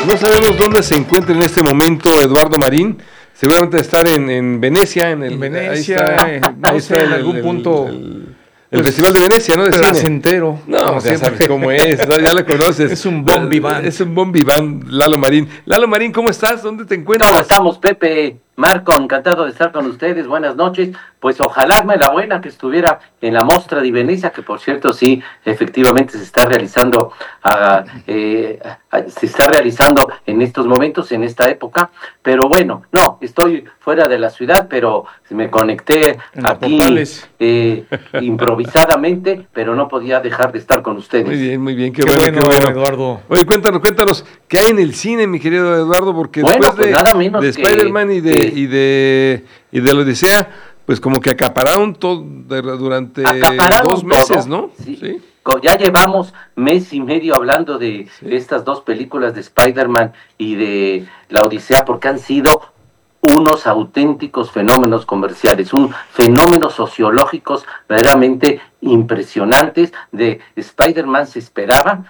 No sabemos dónde se encuentra en este momento Eduardo Marín. Seguramente estar en Venecia, Venecia, no sé, en algún punto. El Festival de Venecia, ¿no? Placentero. No, ya sabes cómo es, ¿no? Ya lo conoces. Es un bon vivant. Es un bon vivant, Lalo Marín. Lalo Marín, ¿cómo estás? ¿Dónde te encuentras? ¿Cómo estamos, Pepe? Marco, encantado de estar con ustedes. Buenas noches. Pues ojalá me la buena que estuviera en la Mostra de Venecia, que por cierto sí, efectivamente se está realizando en estos momentos, en esta época. Pero bueno, no, estoy fuera de la ciudad, pero me conecté en aquí improvisadamente, pero no podía dejar de estar con ustedes. Muy bien, qué bueno, Eduardo. Oye, cuéntanos, ¿qué hay en el cine, mi querido Eduardo? Porque bueno, después nada menos de Spider-Man y de la Odisea, pues como que acapararon todo durante 2 meses, ¿no? Sí. Ya llevamos mes y medio hablando de estas 2 películas de Spider-Man y de la Odisea, porque han sido unos auténticos fenómenos comerciales, fenómenos sociológicos verdaderamente impresionantes. De Spider-Man se esperaba,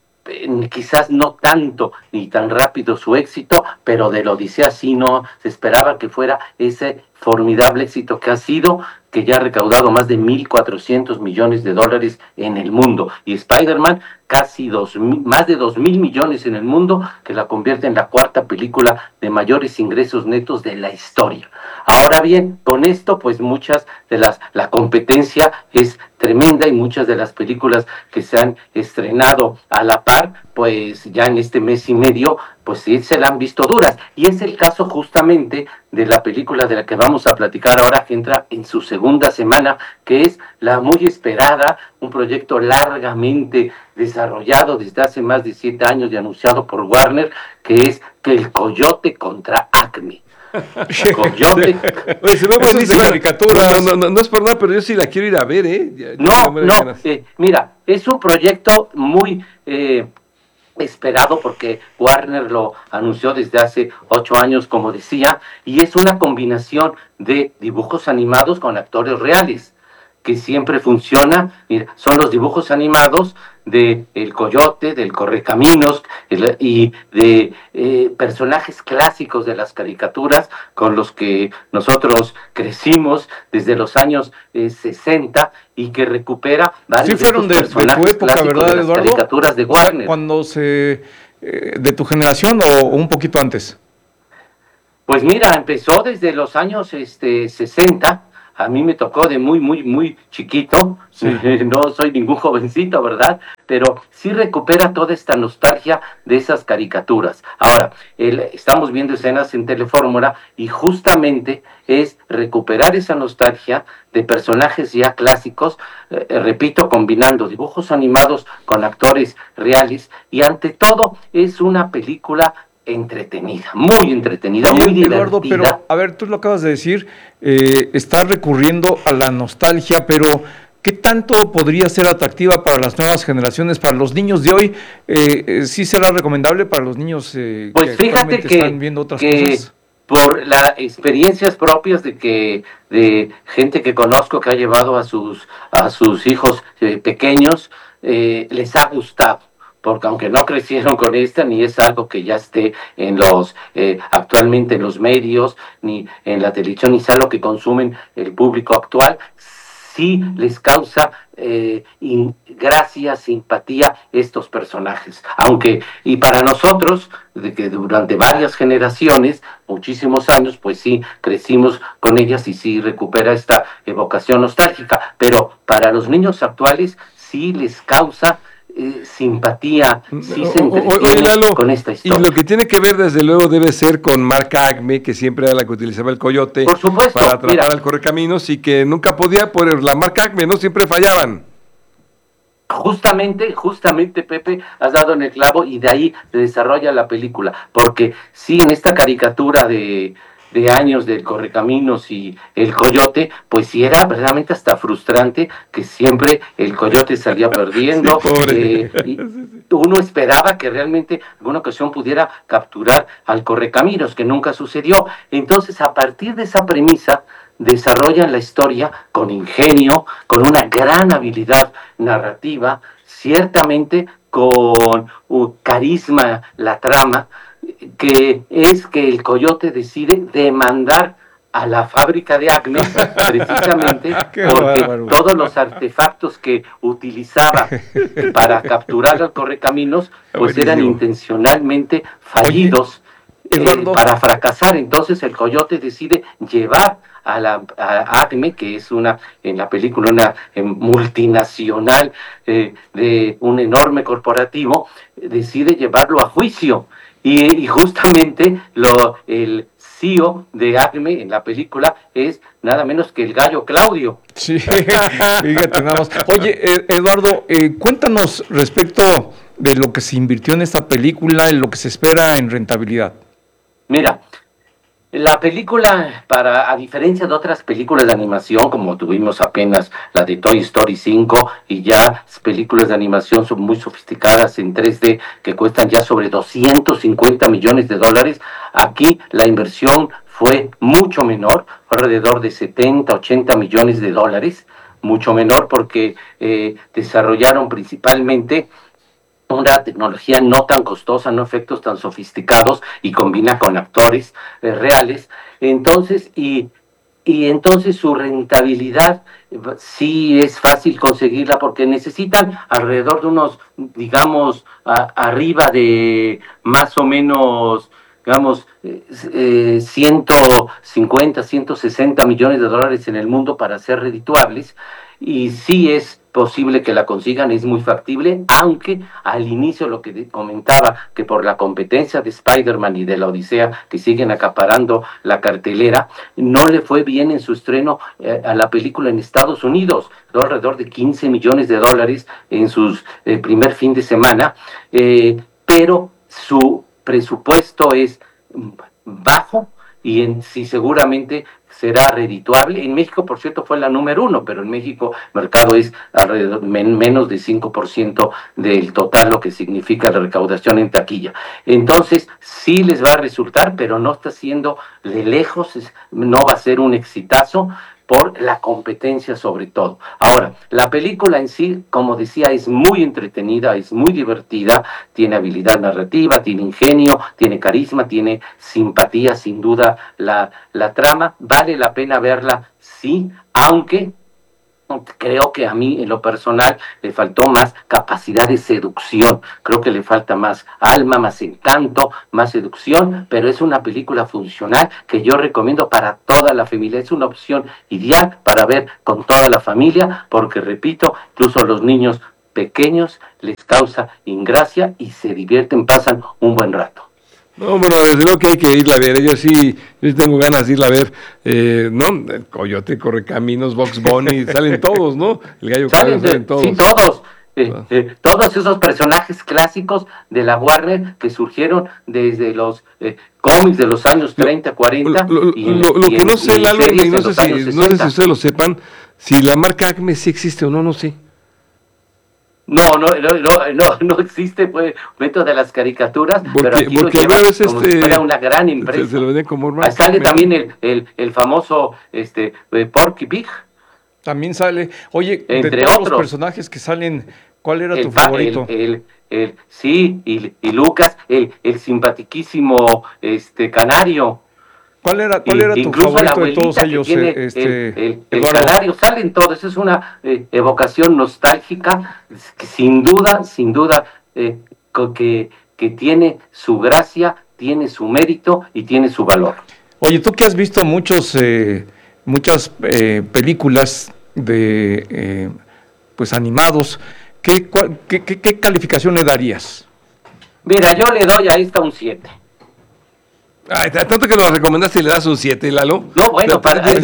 quizás no tanto ni tan rápido su éxito, pero de la Odisea sí no se esperaba que fuera ese formidable éxito que ha sido, que ya ha recaudado más de $1,400 millones en el mundo, y Spider-Man casi más de 2,000 millones en el mundo, que la convierte en la 4ª película de mayores ingresos netos de la historia. Ahora bien, con esto pues la competencia es tremenda, y muchas de las películas que se han estrenado a la par, pues ya en este mes y medio, pues sí se la han visto duras, y es el caso justamente de la película de la que vamos a platicar ahora, que entra en su segunda semana, que es la muy esperada, un proyecto largamente desarrollado desde hace más de 7 años y anunciado por Warner, que es El Coyote contra Acme. Coyote. Oye, se ve buenísima caricatura. No es por nada, pero yo sí la quiero ir a ver, ¿eh? Mira, es un proyecto muy esperado, porque Warner lo anunció desde hace 8 años, como decía, y es una combinación de dibujos animados con actores reales, que siempre funciona. Mira, son los dibujos animados de El Coyote, del Correcaminos, y de personajes clásicos de las caricaturas con los que nosotros crecimos desde los años 60, y que recupera varios fueron de tu época, ¿verdad, de las Eduardo? Caricaturas de Warner. Cuando de tu generación o un poquito antes. Pues mira, empezó desde los años 60. A mí me tocó de muy, muy, muy chiquito. Sí. No soy ningún jovencito, ¿verdad? Pero sí recupera toda esta nostalgia de esas caricaturas. Ahora, estamos viendo escenas en Telefórmula, y justamente es recuperar esa nostalgia de personajes ya clásicos, repito, combinando dibujos animados con actores reales, y ante todo es una película entretenida, muy divertida. Eduardo, pero a ver, tú lo acabas de decir, estás recurriendo a la nostalgia, pero ¿qué tanto podría ser atractiva para las nuevas generaciones, para los niños de hoy? ¿Sí será recomendable para los niños pues que actualmente están viendo otras cosas? Por las experiencias propias de gente que conozco que ha llevado a sus hijos pequeños, les ha gustado, porque aunque no crecieron con esta, ni es algo que ya esté actualmente en los medios, ni en la televisión, ni es algo que consumen el público actual, sí les causa gracia, simpatía estos personajes. Y para nosotros, que durante varias generaciones, muchísimos años, pues sí, crecimos con ellas, y sí recupera esta evocación nostálgica, pero para los niños actuales sí les causa simpatía, sí se entretiene con esta historia. Y lo que tiene que ver, desde luego, debe ser con marca Acme, que siempre era la que utilizaba el Coyote, por supuesto, para atrapar al Correcaminos, y que nunca podía por la marca Acme, ¿no? Siempre fallaban. Justamente, Pepe, has dado en el clavo, y de ahí se desarrolla la película, porque sí, en esta caricatura de años del Correcaminos y el Coyote, pues sí era verdaderamente hasta frustrante, que siempre el Coyote salía perdiendo. Sí, y uno esperaba que realmente en alguna ocasión pudiera capturar al Correcaminos, que nunca sucedió. Entonces, a partir de esa premisa, desarrollan la historia con ingenio, con una gran habilidad narrativa, ciertamente con carisma la trama, que es que el Coyote decide demandar a la fábrica de Acme, precisamente porque todos los artefactos que utilizaba para capturar al Correcaminos, pues eran intencionalmente fallidos. Para fracasar. Entonces el Coyote decide llevar a Acme, que es en la película una multinacional de un enorme corporativo, decide llevarlo a juicio. Y justamente el CEO de Acme en la película es nada menos que el Gallo Claudio. Sí, fíjate nada más. Oye, Eduardo, cuéntanos respecto de lo que se invirtió en esta película y lo que se espera en rentabilidad. Mira, la película, a diferencia de otras películas de animación, como tuvimos apenas la de Toy Story 5, y ya películas de animación son muy sofisticadas en 3D, que cuestan ya sobre $250 millones, aquí la inversión fue mucho menor, alrededor de 70, 80 millones de dólares, mucho menor porque desarrollaron principalmente una tecnología no tan costosa, no efectos tan sofisticados, y combina con actores reales. Entonces, entonces su rentabilidad sí es fácil conseguirla, porque necesitan alrededor de unos, digamos, arriba de más o menos, digamos, 150, 160 millones de dólares en el mundo para ser redituables, y sí es posible que la consigan, es muy factible, aunque al inicio lo que comentaba, que por la competencia de Spider-Man y de la Odisea, que siguen acaparando la cartelera, no le fue bien en su estreno a la película en Estados Unidos, alrededor de 15 millones de dólares en su primer fin de semana, pero su presupuesto es bajo, y sí seguramente será redituable. En México, por cierto, fue la número 1, pero en México el mercado es alrededor menos de 5% del total, lo que significa la recaudación en taquilla. Entonces, sí les va a resultar, pero no está siendo de lejos, no va a ser un exitazo por la competencia sobre todo. Ahora, la película en sí, como decía, es muy entretenida, es muy divertida, tiene habilidad narrativa, tiene ingenio, tiene carisma, tiene simpatía, sin duda, la trama. Vale la pena verla, sí, aunque creo que a mí, en lo personal, le faltó más capacidad de seducción. Creo que le falta más alma, más encanto, más seducción, pero es una película funcional que yo recomiendo para toda la familia. Es una opción ideal para ver con toda la familia, porque, repito, incluso a los niños pequeños les causa ingracia y se divierten, pasan un buen rato. No, bueno, desde luego que hay que irla a ver. Yo sí tengo ganas de irla a ver. ¿No? El Coyote, Correcaminos, Bugs Bunny, salen todos, ¿no? El Gallo Claudio, salen todos. Sí, todos. Todos esos personajes clásicos de la Warner que surgieron desde los cómics de los años 30, 40. Lo que no sé, Lalo, y no sé si ustedes lo sepan, si la marca Acme sí existe o no, no sé. No existe, pues, dentro de las caricaturas, pero aquí lo llevan como si fuera una gran empresa. Se lo venden como Ahí sale también el famoso Porky Pig. También sale. Oye, entre de todos otros los personajes que salen, ¿cuál era tu favorito? Sí, y Lucas, el simpatiquísimo Canario. ¿Cuál era tu favorito de todos ellos? El Canario, salen todos, es una evocación nostálgica, que sin duda, que tiene su gracia, tiene su mérito y tiene su valor. Oye, tú que has visto muchas películas de pues animados, ¿qué calificación le darías? Mira, yo le doy a esta un 7. Ay, tanto que lo recomendaste y le das un 7, Lalo. No, bueno, para mí,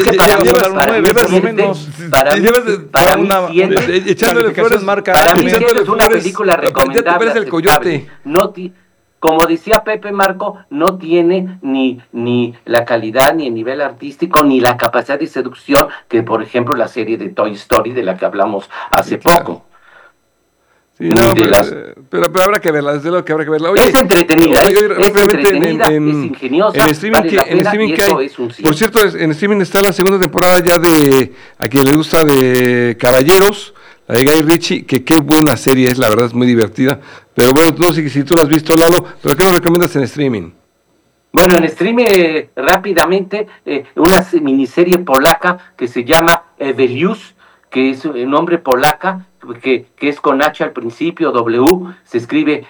echándole flores, marca. Para mí es una película recomendable. El Coyote. Como decía Pepe Marco, no tiene ni la calidad, ni el nivel artístico, ni la capacidad de seducción que, por ejemplo, la serie de Toy Story, de la que hablamos hace poco. Sí, no, pero habrá que verla, desde luego que habrá que verla. Oye, es entretenida, es ingeniosa, en streaming que hay, por cierto, en streaming está la segunda temporada ya de, a quien le gusta, de Caballeros, la de Guy Ritchie, que qué buena serie es, la verdad es muy divertida. Pero bueno, no sé si tú la has visto, Lalo, pero ¿qué nos recomiendas en streaming? Bueno, en stream rápidamente, una miniserie polaca que se llama Evelius, que es un nombre polaca, que es con H al principio, W, se escribe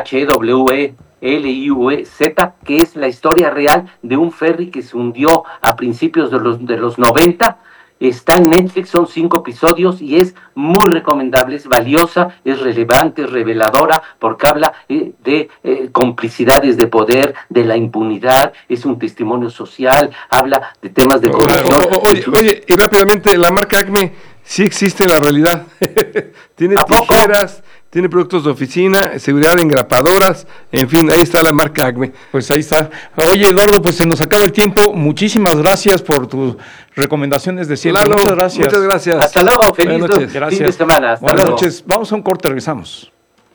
H-W-E-L-I-U-E-Z, que es la historia real de un ferry que se hundió a principios de los 90. Está en Netflix, son 5 episodios y es muy recomendable, es valiosa, es relevante, es reveladora, porque habla de complicidades de poder, de la impunidad, es un testimonio social, habla de temas de corrupción. Oye, y rápidamente, la marca Acme sí existe en la realidad. Tiene tijeras, tiene productos de oficina, seguridad, engrapadoras, en fin, ahí está la marca Acme. Pues ahí está. Oye, Eduardo, pues se nos acaba el tiempo. Muchísimas gracias por tus recomendaciones de siempre. Lalo, muchas gracias. Muchas gracias. Hasta luego, feliz fin de semana. Hasta Buenas luego. noches. Vamos a un corte, regresamos.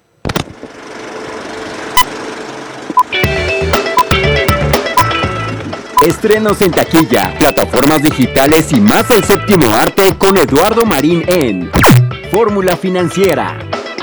Estrenos en taquilla, plataformas digitales y más al séptimo arte con Eduardo Marín en Fórmula Financiera.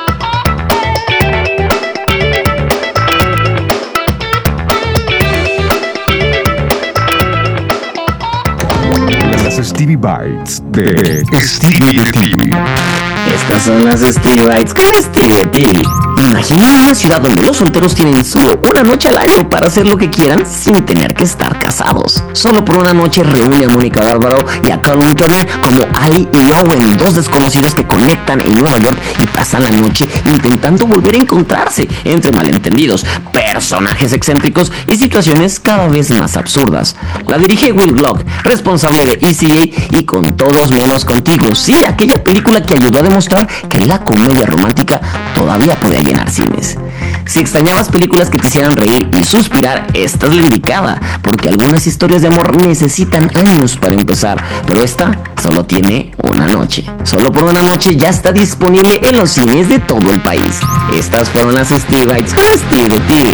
Las Stevie Bites de Stevie de TV. Estas son las Stevie Bites con Stevie TV. Imagina una ciudad donde los solteros tienen solo una noche al año para hacer lo que quieran sin tener que estar casados. Solo por una noche reúne a Mónica Bárbaro y a Carl Winterberg como Ali y Owen, 2 desconocidos que conectan en Nueva York y pasan la noche intentando volver a encontrarse entre malentendidos, personajes excéntricos y situaciones cada vez más absurdas. La dirige Will Glock, responsable de ECA y Con Todos Menos Contigo. Sí, aquella película que ayudó a demostrar que la comedia romántica todavía podía llenar cines. Si extrañabas películas que te hicieran reír y suspirar, esta es la indicada, porque algunas historias de amor necesitan años para empezar, pero esta solo tiene una noche. Solo por una noche ya está disponible en los cines de todo el país. Estas fueron las Stevie Bites con Stevie de TV.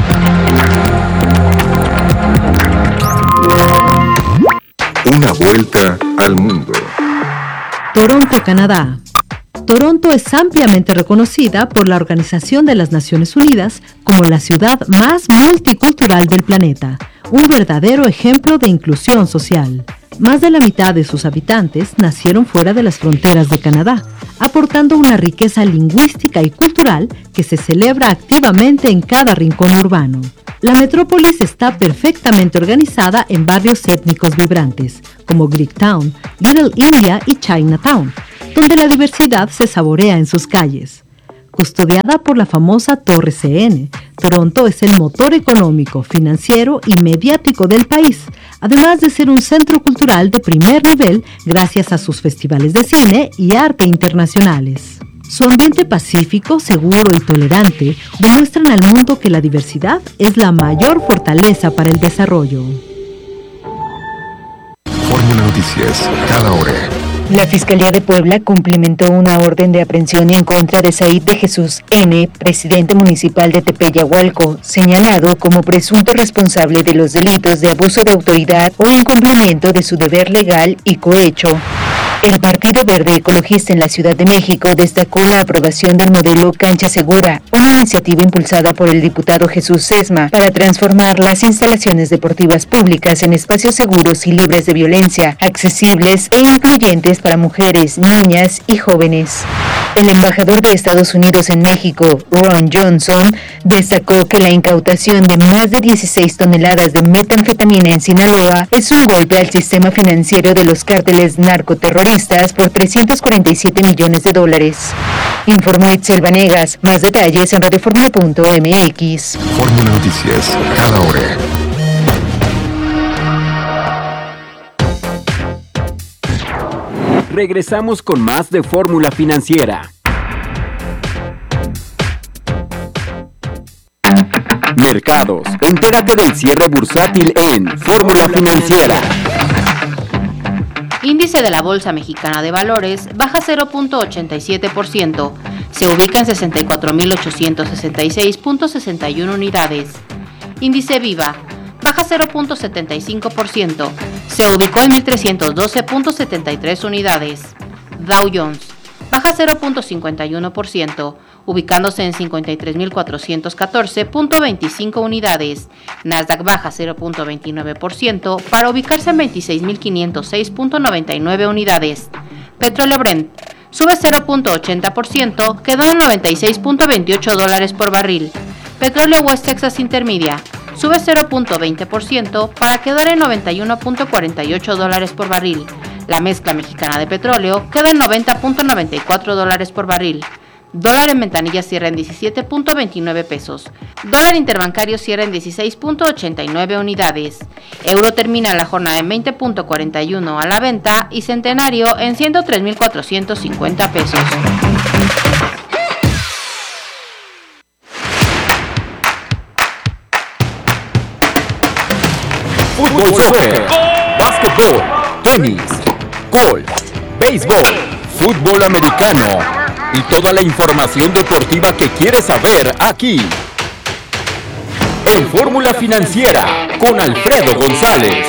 Una vuelta al mundo. Toronto, Canadá. Toronto es ampliamente reconocida por la Organización de las Naciones Unidas como la ciudad más multicultural del planeta, un verdadero ejemplo de inclusión social. Más de la mitad de sus habitantes nacieron fuera de las fronteras de Canadá, aportando una riqueza lingüística y cultural que se celebra activamente en cada rincón urbano. La metrópolis está perfectamente organizada en barrios étnicos vibrantes, como Greektown, Little India y Chinatown, donde la diversidad se saborea en sus calles. Custodiada por la famosa Torre CN, Toronto es el motor económico, financiero y mediático del país, además de ser un centro cultural de primer nivel gracias a sus festivales de cine y arte internacionales. Su ambiente pacífico, seguro y tolerante demuestran al mundo que la diversidad es la mayor fortaleza para el desarrollo. Fórmula Noticias, cada hora. La Fiscalía de Puebla cumplimentó una orden de aprehensión en contra de Said de Jesús N., presidente municipal de Tepeyahualco, señalado como presunto responsable de los delitos de abuso de autoridad o incumplimiento de su deber legal y cohecho. El Partido Verde Ecologista en la Ciudad de México destacó la aprobación del modelo Cancha Segura, una iniciativa impulsada por el diputado Jesús Sesma para transformar las instalaciones deportivas públicas en espacios seguros y libres de violencia, accesibles e incluyentes para mujeres, niñas y jóvenes. El embajador de Estados Unidos en México, Ron Johnson, destacó que la incautación de más de 16 toneladas de metanfetamina en Sinaloa es un golpe al sistema financiero de los cárteles narcoterroristas por $347 millones. Informó Itzel Vanegas. Más detalles en radioformula.mx. Fórmula Noticias, cada hora. Regresamos con más de Fórmula Financiera. Mercados. Entérate del cierre bursátil en Fórmula Financiera. Índice de la Bolsa Mexicana de Valores baja 0.87%, se ubica en 64.866.61 unidades. Índice Viva baja 0.75%, se ubicó en 1.312.73 unidades. Dow Jones baja 0.51%, ubicándose en 53.414.25 unidades. Nasdaq baja 0.29% para ubicarse en 26.506.99 unidades. Petróleo Brent sube 0.80%, quedó en $96.28 por barril. Petróleo West Texas Intermedia sube 0.20% para quedar en $91.48 por barril. La mezcla mexicana de petróleo queda en $90.94 por barril. Dólar en ventanilla cierra en 17.29 pesos. Dólar interbancario cierra en 16.89 unidades. Euro termina la jornada en 20.41 a la venta y centenario en 103.450 pesos. Fútbol, soccer, básquetbol, tenis, golf, béisbol, fútbol americano y toda la información deportiva que quieres saber aquí. En Fórmula Financiera con Alfredo González.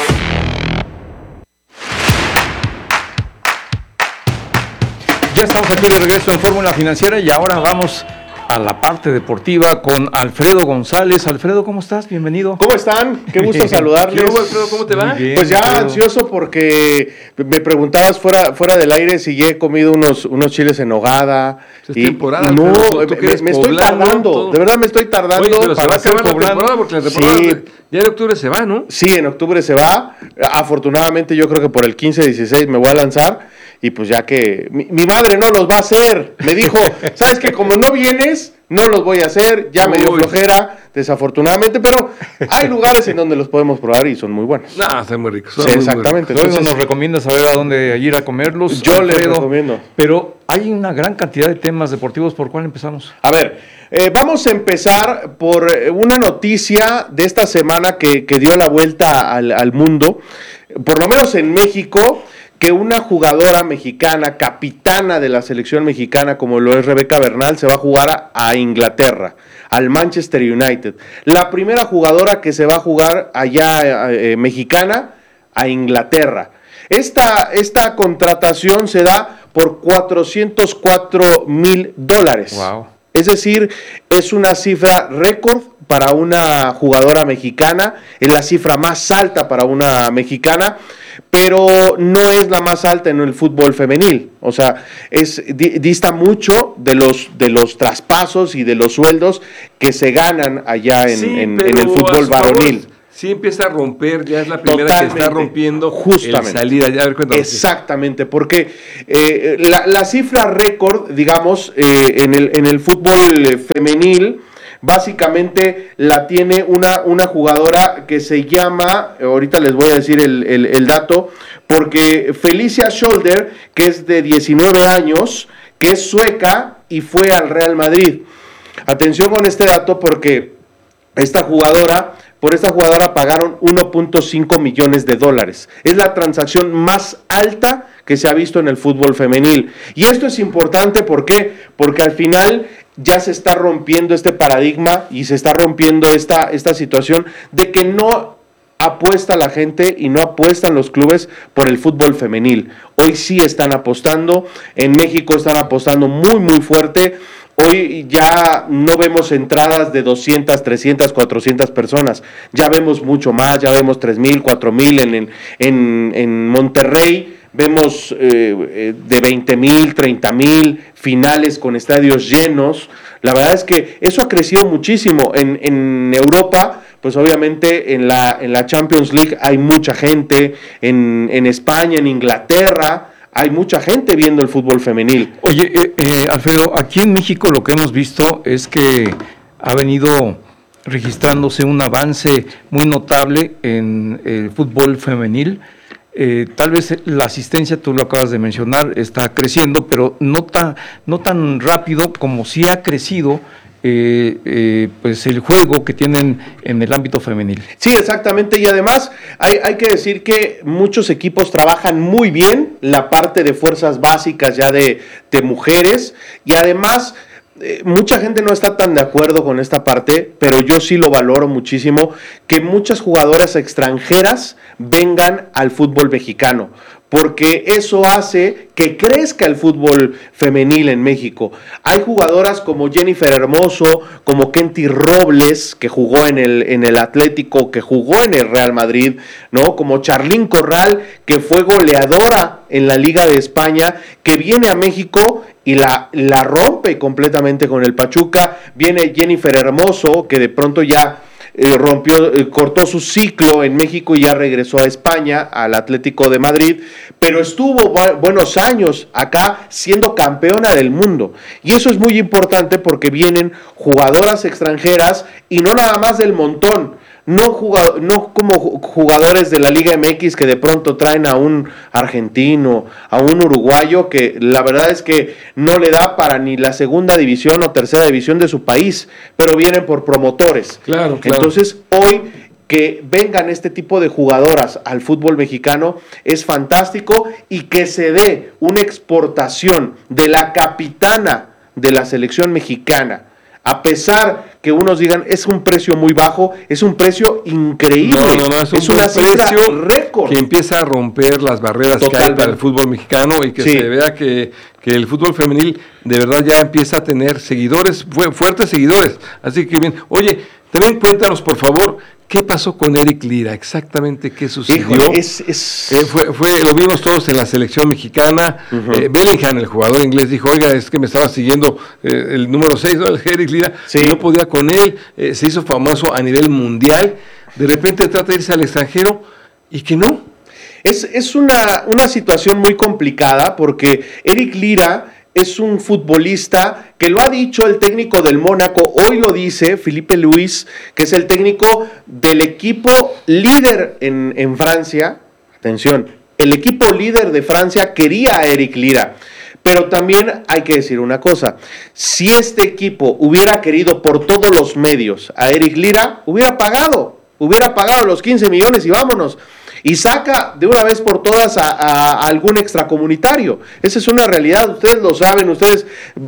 Ya estamos aquí de regreso en Fórmula Financiera y ahora vamos a la parte deportiva con Alfredo González. Alfredo, ¿cómo estás? Bienvenido. ¿Cómo están? Qué gusto saludarles. ¿Qué hubo, Alfredo? ¿Cómo te va? Bien, pues ya Alfredo, ansioso porque me preguntabas fuera del aire si ya he comido unos chiles en nogada. Es temporada. No, me estoy tardando. Todo. De verdad me estoy tardando. Oye, pero para se va a acabar la temporada porque la temporada ya en octubre se va, ¿no? Sí, en octubre se va. Afortunadamente yo creo que por el 15-16 me voy a lanzar. Y pues ya que mi madre no los va a hacer, me dijo, ¿sabes qué? Como no vienes, no los voy a hacer, ya me dio flojera, desafortunadamente, pero hay lugares en donde los podemos probar y son muy buenos. No, están muy ricos. Sí, exactamente. Luego nos recomienda saber a dónde ir a comerlos. Yo les recomiendo. Pero hay una gran cantidad de temas deportivos, ¿por cuál empezamos? A ver, vamos a empezar por una noticia de esta semana que dio la vuelta al mundo, por lo menos en México, que una jugadora mexicana, capitana de la selección mexicana, como lo es Rebeca Bernal, se va a jugar a Inglaterra, al Manchester United. La primera jugadora que se va a jugar allá mexicana a Inglaterra. Esta contratación se da por $404,000. Wow. Es decir, es una cifra récord para una jugadora mexicana, es la cifra más alta para una mexicana, pero no es la más alta en el fútbol femenil. O sea, dista mucho de los traspasos y de los sueldos que se ganan allá en el fútbol varonil. Sí empieza a romper, ya es la primera que está rompiendo justamente el salida. Ya, a ver, cuéntanos. Exactamente, porque la cifra récord, digamos, en el fútbol femenil, básicamente la tiene una jugadora que se llama, ahorita les voy a decir el dato, porque Felicia Scholder, que es de 19 años, que es sueca y fue al Real Madrid. Atención con este dato porque por esta jugadora pagaron $1.5 millones. Es la transacción más alta que se ha visto en el fútbol femenil. Y esto es importante, ¿por qué? Porque al final ya se está rompiendo este paradigma y se está rompiendo esta situación de que no apuesta la gente y no apuestan los clubes por el fútbol femenil. Hoy sí están apostando, en México están apostando muy muy fuerte. Hoy ya no vemos entradas de 200, 300, 400 personas, ya vemos mucho más, ya vemos 3,000, 4,000 en Monterrey, vemos de 20,000, 30,000 finales con estadios llenos. La verdad es que eso ha crecido muchísimo. En Europa, pues obviamente en la Champions League hay mucha gente, en España, en Inglaterra, hay mucha gente viendo el fútbol femenil. Oye, Alfredo, aquí en México lo que hemos visto es que ha venido registrándose un avance muy notable en el fútbol femenil. Tal vez la asistencia, tú lo acabas de mencionar, está creciendo, pero no tan rápido como sí ha crecido pues el juego que tienen en el ámbito femenil. Sí, exactamente, y además hay que decir que muchos equipos trabajan muy bien la parte de fuerzas básicas ya de mujeres, y además mucha gente no está tan de acuerdo con esta parte, pero yo sí lo valoro muchísimo, que muchas jugadoras extranjeras vengan al fútbol mexicano. porque eso hace que crezca el fútbol femenil en México. Hay jugadoras como Jennifer Hermoso, como Kenty Robles, que jugó en el Atlético, que jugó en el Real Madrid, ¿no? Como Charlín Corral, que fue goleadora en la Liga de España, que viene a México y la rompe completamente con el Pachuca. Viene Jennifer Hermoso, que de pronto ya cortó su ciclo en México y ya regresó a España, al Atlético de Madrid, pero estuvo buenos años acá siendo campeona del mundo. Y eso es muy importante porque vienen jugadoras extranjeras y no nada más del montón. No como jugadores de la Liga MX que de pronto traen a un argentino, a un uruguayo que la verdad es que no le da para ni la segunda división o tercera división de su país, pero vienen por promotores. Claro. Entonces hoy que vengan este tipo de jugadoras al fútbol mexicano es fantástico, y que se dé una exportación de la capitana de la selección mexicana. A pesar que unos digan es un precio muy bajo, es un precio increíble. No, es una precio récord que empieza a romper las barreras que hay para el fútbol mexicano, y que se vea que el fútbol femenil de verdad ya empieza a tener seguidores, fuertes seguidores. Así que bien, oye, también cuéntanos por favor, ¿qué pasó con Eric Lira? Exactamente, ¿qué sucedió? Híjole, lo vimos todos en la selección mexicana. Bellingham, el jugador inglés, dijo, oiga, es que me estaba siguiendo el número 6, ¿no? El Eric Lira, y no podía con él. Se hizo famoso a nivel mundial. De repente trata de irse al extranjero y que no. Es una situación muy complicada, porque Eric Lira es un futbolista que lo ha dicho el técnico del Mónaco, hoy lo dice Filipe Luis, que es el técnico del equipo líder en Francia. Atención, el equipo líder de Francia quería a Eric Lira, pero también hay que decir una cosa: si este equipo hubiera querido por todos los medios a Eric Lira, hubiera pagado los 15 millones y vámonos. Y saca de una vez por todas a algún extracomunitario. Esa es una realidad, ustedes lo saben, ustedes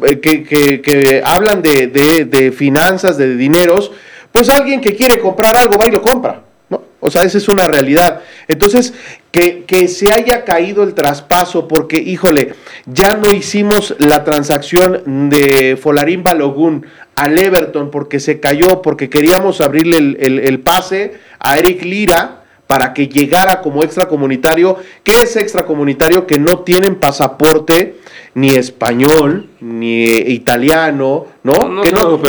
que hablan de finanzas, de dineros, pues alguien que quiere comprar algo va y lo compra, ¿no? O sea, esa es una realidad. Entonces, que se haya caído el traspaso porque, híjole, ya no hicimos la transacción de Folarín Balogun al Everton porque se cayó, porque queríamos abrirle el pase a Eric Lira para que llegara como extracomunitario. ¿Qué es extracomunitario? Que no tienen pasaporte ni español, ni italiano, que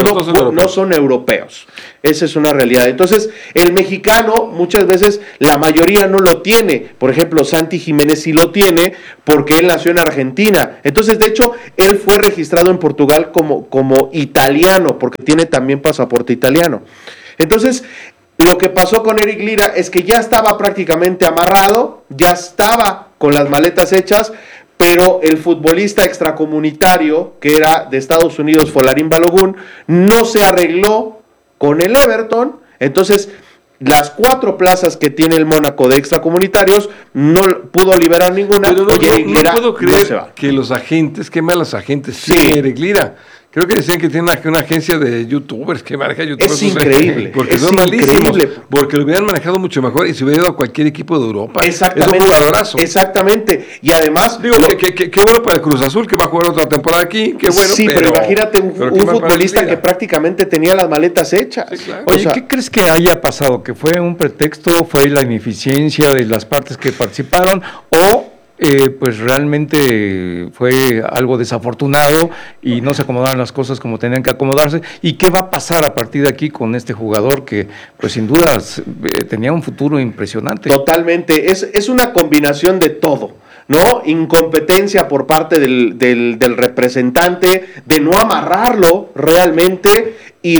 no son europeos. Esa es una realidad. Entonces, el mexicano muchas veces, la mayoría no lo tiene. Por ejemplo, Santi Jiménez sí lo tiene porque él nació en Argentina. Entonces, de hecho, él fue registrado en Portugal como italiano, porque tiene también pasaporte italiano. Entonces, lo que pasó con Eric Lira es que ya estaba prácticamente amarrado, ya estaba con las maletas hechas, pero el futbolista extracomunitario, que era de Estados Unidos, Folarín Balogun, no se arregló con el Everton. Entonces, las 4 plazas que tiene el Mónaco de extracomunitarios no pudo liberar ninguna. Pero no puedo creer que los agentes, qué malos agentes tiene Eric Lira. Creo que decían que tiene una agencia de youtubers que maneja youtubers. Es increíble. Porque son malísimos. Porque lo hubieran manejado mucho mejor y se hubiera ido a cualquier equipo de Europa. Exactamente. Es un jugadorazo. Exactamente. Y además. Digo, qué bueno para el Cruz Azul, que va a jugar otra temporada aquí. Qué bueno. Sí, pero imagínate un futbolista que prácticamente tenía las maletas hechas. Sí, claro. Oye, ¿qué crees que haya pasado? ¿Que fue un pretexto? ¿Fue la ineficiencia de las partes que participaron? ¿O pues realmente fue algo desafortunado y no se acomodaron las cosas como tenían que acomodarse? ¿Y qué va a pasar a partir de aquí con este jugador que pues sin duda tenía un futuro impresionante? Totalmente, es una combinación de todo, ¿no? Incompetencia por parte del representante, de no amarrarlo realmente y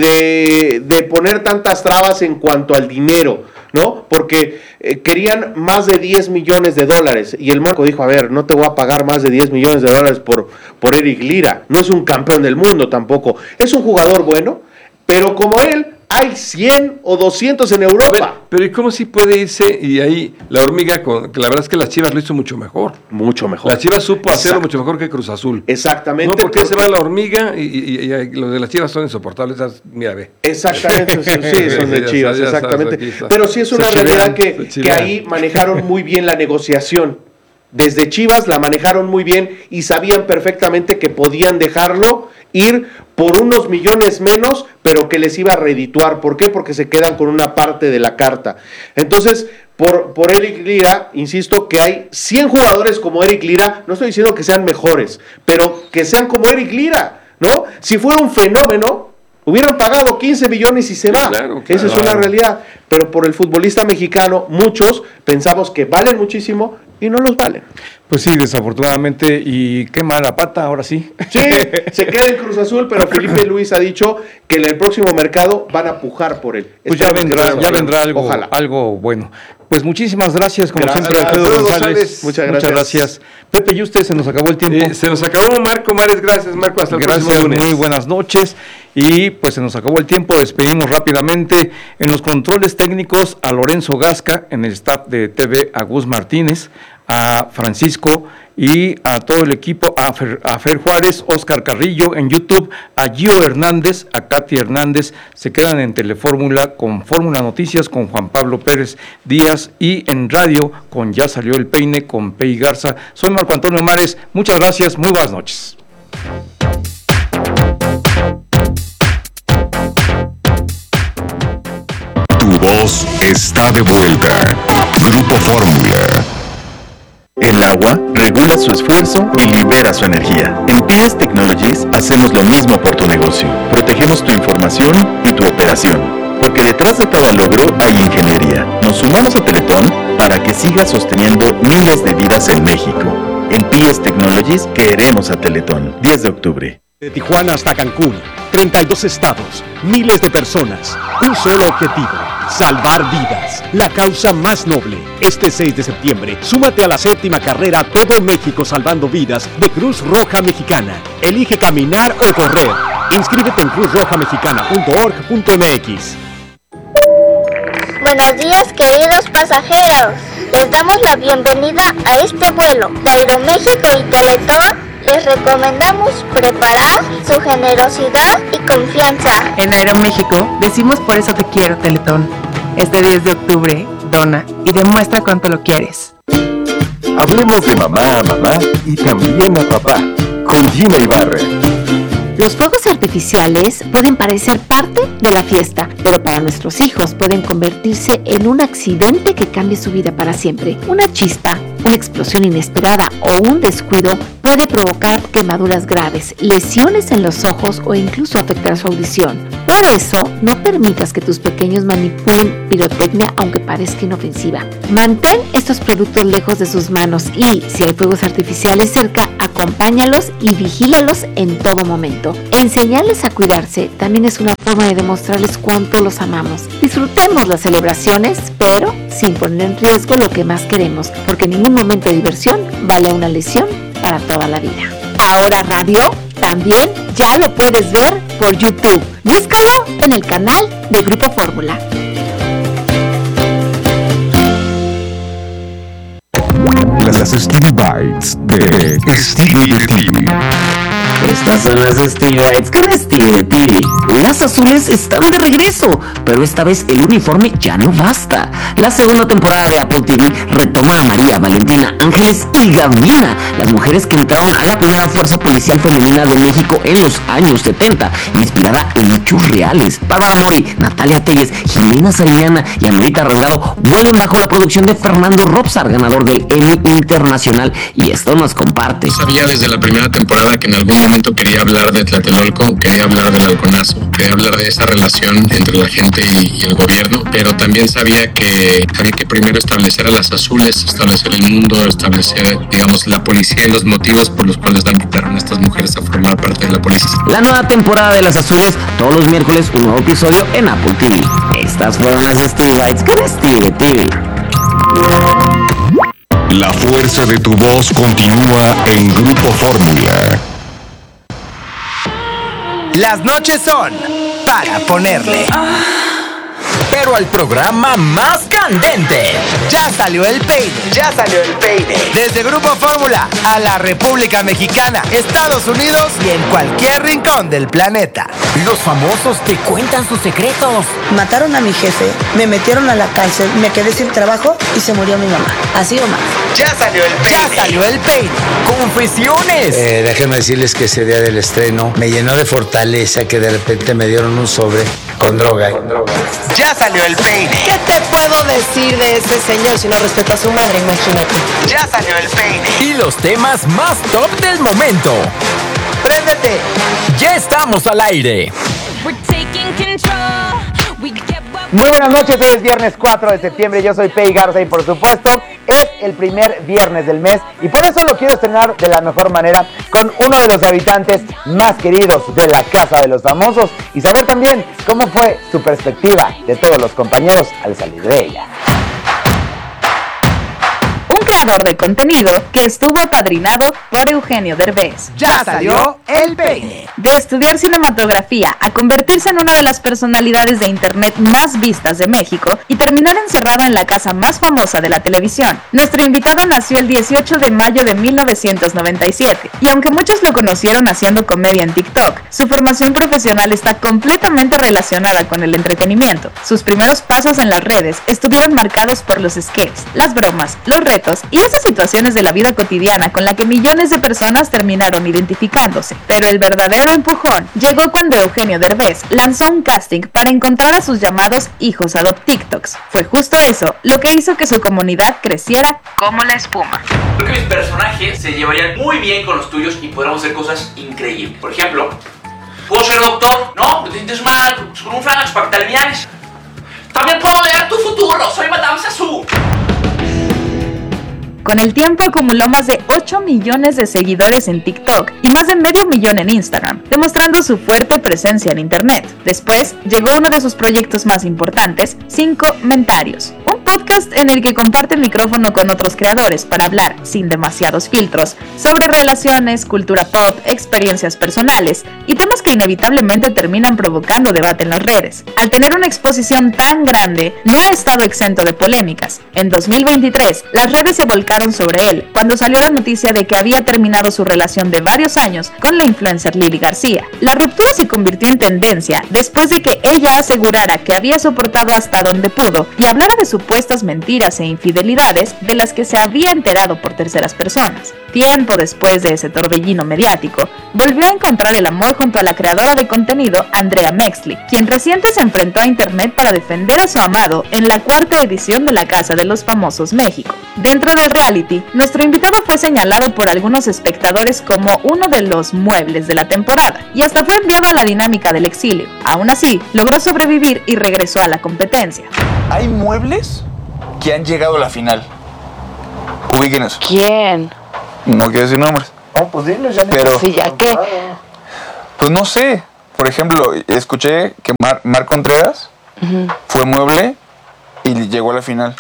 de poner tantas trabas en cuanto al dinero, ¿no? Porque querían más de $10 millones y el Mónaco dijo, a ver, no te voy a pagar más de $10 millones por Eric Lira. No es un campeón del mundo tampoco, es un jugador bueno, pero como él hay 100 o 200 en Europa. Pero ¿y cómo si puede irse? Y ahí la hormiga, que la verdad es que las Chivas lo hizo mucho mejor. Mucho mejor. Las Chivas supo hacerlo mucho mejor que Cruz Azul. Exactamente. No, porque se va la hormiga y los de las Chivas son insoportables. Mira, ve. Exactamente, sí, son de Chivas, exactamente. Pero sí es una realidad que ahí manejaron muy bien la negociación desde Chivas la manejaron muy bien y sabían perfectamente que podían dejarlo ir por unos millones menos, pero que les iba a redituar. ¿Por qué? Porque se quedan con una parte de la carta. Entonces, por Eric Lira, insisto que hay 100 jugadores como Eric Lira, no estoy diciendo que sean mejores, pero que sean como Eric Lira, ¿no? Si fuera un fenómeno, hubieran pagado 15 millones y se va. Claro. Esa es una realidad. Pero por el futbolista mexicano, muchos pensamos que valen muchísimo y no los valen. Pues sí, desafortunadamente, y qué mala pata, ahora sí. Sí, se queda en Cruz Azul, pero Felipe Luis ha dicho que en el próximo mercado van a pujar por él. Pues ya vendrá algo bueno. Pues muchísimas gracias, como siempre, Alfredo González. Muchas gracias. Pepe y usted, se nos acabó el tiempo. Se nos acabó, Marco Mares, gracias, Marco, hasta el próximo lunes. Muy buenas noches. Y pues se nos acabó el tiempo, despedimos rápidamente en los controles técnicos a Lorenzo Gasca, en el staff de TV a Gus Martínez, a Francisco y a todo el equipo, a Fer Juárez, Oscar Carrillo en YouTube, a Gio Hernández, a Katy Hernández. Se quedan en Telefórmula con Fórmula Noticias con Juan Pablo Pérez Díaz y en radio con Ya Salió el Peine con Pei Garza. Soy Marco Antonio Mares, muchas gracias, muy buenas noches. Tu voz está de vuelta. Grupo Fórmula. El agua regula su esfuerzo y libera su energía. En PS Technologies hacemos lo mismo por tu negocio. Protegemos tu información y tu operación. Porque detrás de todo logro hay ingeniería. Nos sumamos a Teletón para que siga sosteniendo miles de vidas en México. En PS Technologies queremos a Teletón. 10 de octubre. De Tijuana hasta Cancún, 32 estados, miles de personas, un solo objetivo, salvar vidas, la causa más noble. Este 6 de septiembre, súmate a la 7ª carrera Todo México Salvando Vidas de Cruz Roja Mexicana. Elige caminar o correr. Inscríbete en cruzrojamexicana.org.mx. Buenos días, queridos pasajeros. Les damos la bienvenida a este vuelo de Aeroméxico y Teletón. Les recomendamos preparar su generosidad y confianza. En Aeroméxico decimos por eso te quiero, Teletón. Este 10 de octubre, dona y demuestra cuánto lo quieres. Hablemos de mamá a mamá y también a papá, con Gina Ibarra. Los fuegos artificiales pueden parecer parte de la fiesta, pero para nuestros hijos pueden convertirse en un accidente que cambie su vida para siempre. Una chispa, una explosión inesperada o un descuido puede provocar quemaduras graves, lesiones en los ojos o incluso afectar su audición. Por eso, no permitas que tus pequeños manipulen pirotecnia aunque parezca inofensiva. Mantén estos productos lejos de sus manos y, si hay fuegos artificiales cerca, acompáñalos y vigílalos en todo momento. Enseñarles a cuidarse también es una forma de demostrarles cuánto los amamos. Disfrutemos las celebraciones, pero sin poner en riesgo lo que más queremos, porque ningún momento de diversión vale una lesión para toda la vida. Ahora Radio también ya lo puedes ver por YouTube. Búscalo en el canal de Grupo Fórmula. Las Stevie Bites de Stevie de TV. Estas son las Stevie Bites con Stevie de TV. Las azules están de regreso, pero esta vez el uniforme ya no basta. La segunda temporada de Apple TV retoma a María, Valentina, Ángeles y Gabriela, las mujeres que entraron a la primera fuerza policial femenina de México en los años 70, inspirada en hechos reales. Bárbara Mori, Natalia Telles, Jimena Sariñana y Amelita Rebrado vuelven bajo la producción de Fernando Robsar, ganador del Emmy Internacional, y esto nos comparte. Sabía desde la primera temporada que en algún momento quería hablar de Tlatelolco, quería hablar del halconazo, quería hablar de esa relación entre la gente y el gobierno, pero también sabía que primero establecer a las azules, establecer el mundo, establecer, digamos, la policía y los motivos por los cuales invitaron a estas mujeres a formar parte de la policía. La nueva temporada de Las Azules, todos los miércoles un nuevo episodio en Apple TV. Estas fueron las Stevie Bites con Stevie TV. La fuerza de tu voz continúa en Grupo Fórmula. Las noches son para ponerle. Pero al programa más candente. Ya salió el peine. Ya salió el peine. Desde Grupo Fórmula a la República Mexicana, Estados Unidos y en cualquier rincón del planeta. Los famosos te cuentan sus secretos. Mataron a mi jefe, me metieron a la cárcel, me quedé sin trabajo y se murió mi mamá. Así o más. Ya salió el peine. Ya salió el peine. Confesiones. Déjenme decirles que ese día del estreno me llenó de fortaleza que de repente me dieron un sobre con droga. Ya salió el peine. ¿Qué te puedo decir de ese señor si no respeto a su madre? Imagínate. Ya salió el peine. Y los temas más top del momento. ¡Préndete! Ya estamos al aire. Muy buenas noches, hoy es viernes 4 de septiembre, yo soy Pei Garza y por supuesto es el primer viernes del mes y por eso lo quiero estrenar de la mejor manera con uno de los habitantes más queridos de la Casa de los Famosos y saber también cómo fue su perspectiva de todos los compañeros al salir de ella. Un creador de contenido que estuvo apadrinado por Eugenio Derbez. Ya salió el peine. De estudiar cinematografía a convertirse en una de las personalidades de internet más vistas de México y terminar encerrado en la casa más famosa de la televisión. Nuestro invitado nació el 18 de mayo de 1997 y aunque muchos lo conocieron haciendo comedia en TikTok, su formación profesional está completamente relacionada con el entretenimiento. Sus primeros pasos en las redes estuvieron marcados por los sketches, las bromas, los retos y esas situaciones de la vida cotidiana con la que millones de personas terminaron identificándose. Pero el verdadero empujón llegó cuando Eugenio Derbez lanzó un casting para encontrar a sus llamados hijos adoptiktoks. Fue justo eso lo que hizo que su comunidad creciera como la espuma. Creo que mis personajes se llevarían muy bien con los tuyos y podríamos hacer cosas increíbles. Por ejemplo, ¿puedo ser doctor? No, te sientes mal, con un Franax para que te alivianes. También puedo leer tu futuro, soy Madame Sassou. Con el tiempo acumuló más de 8 millones de seguidores en TikTok y más de medio millón en Instagram, demostrando su fuerte presencia en internet. Después llegó uno de sus proyectos más importantes, 5 Mentarios, un podcast en el que comparte micrófono con otros creadores para hablar, sin demasiados filtros, sobre relaciones, cultura pop, experiencias personales y temas que inevitablemente terminan provocando debate en las redes. Al tener una exposición tan grande, no ha estado exento de polémicas. En 2023, las redes se volcaron sobre él cuando salió la noticia de que había terminado su relación de varios años con la influencer Lily García. La ruptura se convirtió en tendencia después de que ella asegurara que había soportado hasta donde pudo y hablara de supuestas mentiras e infidelidades de las que se había enterado por terceras personas. Tiempo después de ese torbellino mediático, volvió a encontrar el amor junto a la creadora de contenido Andrea Mexley, quien reciente se enfrentó a internet para defender a su amado en la 4ª edición de La Casa de los Famosos México. Dentro del reality, nuestro invitado fue señalado por algunos espectadores como uno de los muebles de la temporada y hasta fue enviado a la dinámica del exilio. Aún así, logró sobrevivir y regresó a la competencia. Hay muebles que han llegado a la final. Ubiquen eso. ¿Quién? No quiero decir nombres. No, pues dilo, ya. Pero, sí, ya que. Pues no sé. Por ejemplo, escuché que Marc Contreras fue mueble y llegó a la final.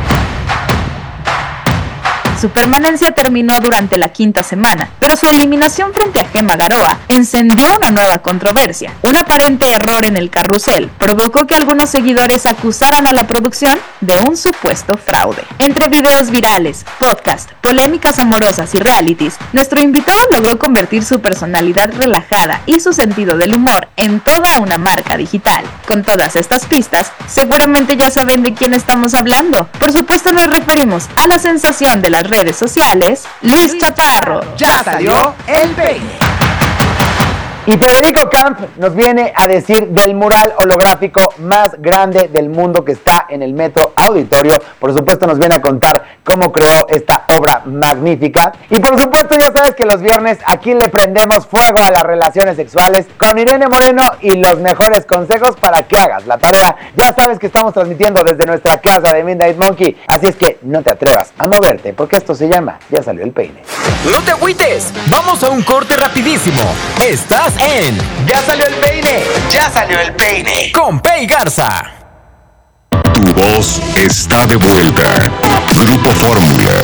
Su permanencia terminó durante la 5ª semana, pero su eliminación frente a Gemma Garoa encendió una nueva controversia. Un aparente error en el carrusel provocó que algunos seguidores acusaran a la producción de un supuesto fraude. Entre videos virales, podcast, polémicas amorosas y realities, nuestro invitado logró convertir su personalidad relajada y su sentido del humor en toda una marca digital. Con todas estas pistas, seguramente ya saben de quién estamos hablando. Por supuesto nos referimos a la sensación de las redes sociales, Luis Chaparro. Ya salió el peine. Y Federico Camp nos viene a decir del mural holográfico más grande del mundo que está en el Metro Auditorio. Por supuesto nos viene a contar cómo creó esta obra magnífica. Y por supuesto ya sabes que los viernes aquí le prendemos fuego a las relaciones sexuales con Irene Moreno y los mejores consejos para que hagas la tarea. Ya sabes que estamos transmitiendo desde nuestra casa de Midnight Monkey. Así es que no te atrevas a moverte porque esto se llama Ya Salió el Peine. No te agüites, vamos a un corte rapidísimo. Estás en Ya Salió el Peine. Ya Salió el Peine con Pei Garza. Tu voz está de vuelta. Grupo Fórmula.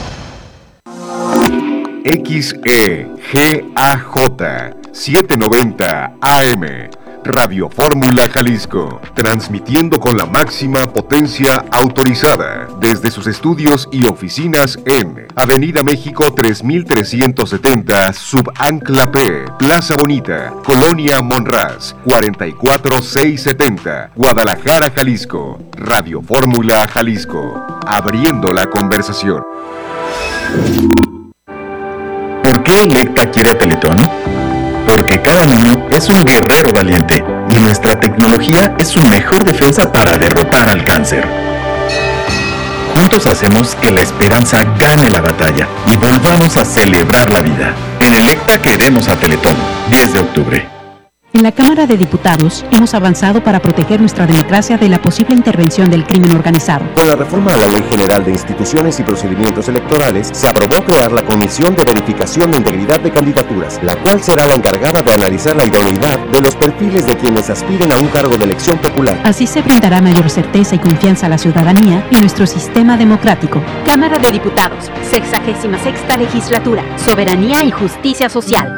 XEGAJ 790 AM. Radio Fórmula Jalisco, transmitiendo con la máxima potencia autorizada desde sus estudios y oficinas en Avenida México 3370, Subancla P, Plaza Bonita, Colonia Monraz, 44670, Guadalajara, Jalisco. Radio Fórmula Jalisco, abriendo la conversación. ¿Por qué Electa quiere a Teletón? Porque cada niño es un guerrero valiente y nuestra tecnología es su mejor defensa para derrotar al cáncer. Juntos hacemos que la esperanza gane la batalla y volvamos a celebrar la vida. En Electa queremos a Teletón. 10 de octubre. En la Cámara de Diputados hemos avanzado para proteger nuestra democracia de la posible intervención del crimen organizado. Con la reforma a la Ley General de Instituciones y Procedimientos Electorales, se aprobó crear la Comisión de Verificación de Integridad de Candidaturas, la cual será la encargada de analizar la idoneidad de los perfiles de quienes aspiren a un cargo de elección popular. Así se brindará mayor certeza y confianza a la ciudadanía y nuestro sistema democrático. Cámara de Diputados, 66ª Legislatura, Soberanía y Justicia Social.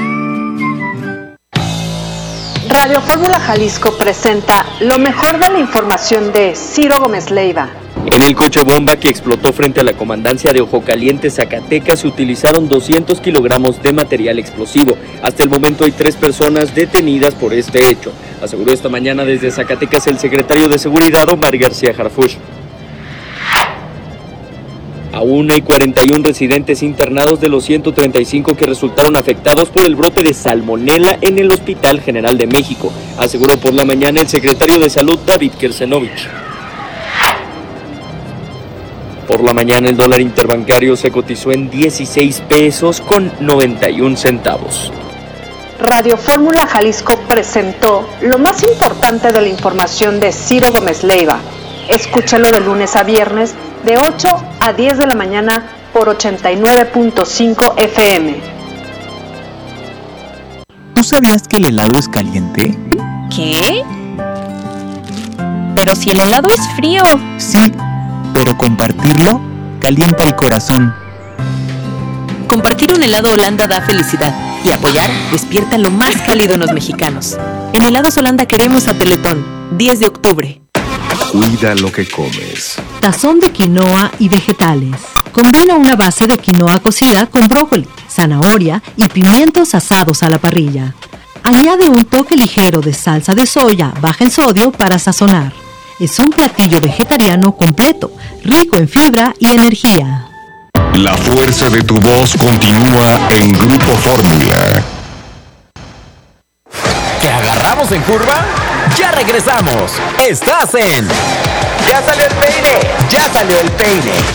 Radio Fórmula Jalisco presenta lo mejor de la información de Ciro Gómez Leiva. En el coche bomba que explotó frente a la comandancia de Ojo Caliente, Zacatecas, se utilizaron 200 kilogramos de material explosivo. Hasta el momento hay 3 personas detenidas por este hecho, aseguró esta mañana desde Zacatecas el secretario de Seguridad, Omar García Harfuch. Aún hay 41 residentes internados de los 135 que resultaron afectados por el brote de salmonela en el Hospital General de México, aseguró por la mañana el secretario de Salud, David Kersenovich. Por la mañana el dólar interbancario se cotizó en 16 pesos con 91 centavos. Radio Fórmula Jalisco presentó lo más importante de la información de Ciro Gómez Leiva. Escúchalo de lunes a viernes de 8 a 10 de la mañana por 89.5 FM. ¿Tú sabías que el helado es caliente? ¿Qué? Pero si el helado es frío. Sí, pero compartirlo calienta el corazón. Compartir un helado Holanda da felicidad y apoyar despierta lo más cálido en los mexicanos. En Helados Holanda queremos a Teletón, 10 de octubre. Cuida lo que comes. Tazón de quinoa y vegetales. Combina una base de quinoa cocida con brócoli, zanahoria y pimientos asados a la parrilla. Añade un toque ligero de salsa de soya baja en sodio para sazonar. Es un platillo vegetariano completo, rico en fibra y energía. La fuerza de tu voz continúa en Grupo Fórmula. ¿Te agarramos en curva? ¡Ya regresamos! ¡Estás en... ¡Ya salió el peine! ¡Ya salió el peine!